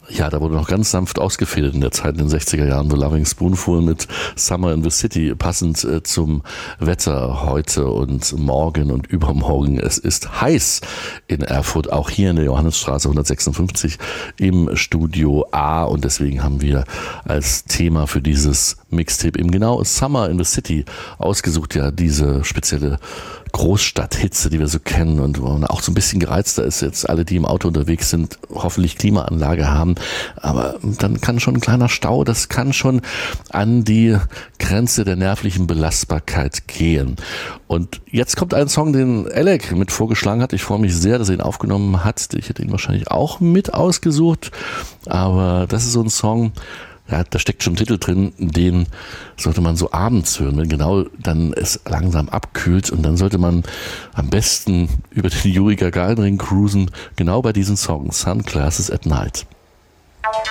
Ja, da wurde noch ganz sanft ausgefädelt in der Zeit in den 60er Jahren, The Loving Spoonful mit Summer in the City, passend zum Wetter heute und morgen und übermorgen. Es ist heiß in Erfurt, auch hier in der Johannesstraße 156 im Studio A, und deswegen haben wir als Thema für dieses Mixtape eben genau Summer in the City ausgesucht, ja, diese spezielle Großstadthitze, die wir so kennen und wo man auch so ein bisschen gereizter ist, jetzt alle, die im Auto unterwegs sind, hoffentlich Klimaanlage haben, aber dann kann schon ein kleiner Stau, das kann schon an die Grenze der nervlichen Belastbarkeit gehen. Und jetzt kommt ein Song, den Alec mit vorgeschlagen hat. Ich freue mich sehr, dass er ihn aufgenommen hat. Ich hätte ihn wahrscheinlich auch mit ausgesucht, aber das ist so ein Song, ja, da steckt schon ein Titel drin, den sollte man so abends hören, wenn genau dann es langsam abkühlt, und dann sollte man am besten über den Yuri Gagarin Ring cruisen, genau bei diesem Song, Sunglasses at Night.